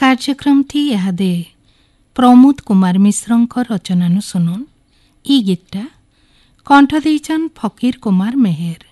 କାର୍ଯ୍ୟକ୍ରମ थी इहादे प्रमोद कुमार मिश्र रचनानु सुनुन। ई गीतटा कंठ देइछन फकीर कुमार मेहेर।